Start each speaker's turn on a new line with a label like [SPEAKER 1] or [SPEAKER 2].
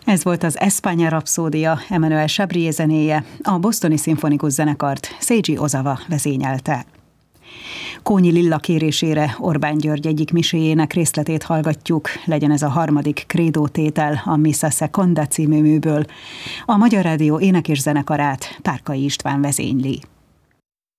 [SPEAKER 1] Ez volt az España Rapszódia Emmanuel Chabrier zenéje, a bostoni szimfonikus zenekart Seiji Ozawa vezényelte. Kónyi Lilla kérésére Orbán György egyik miséjének részletét hallgatjuk, legyen ez a harmadik krédótétel a Missa Seconda című műből. A Magyar Rádió ének és zenekarát Párkai István vezényli.